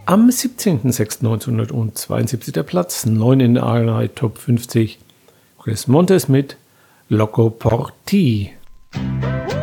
Am 17.06.1972 der Platz 9 in der ARIA Top 50. Chris Montes mit Loco por ti.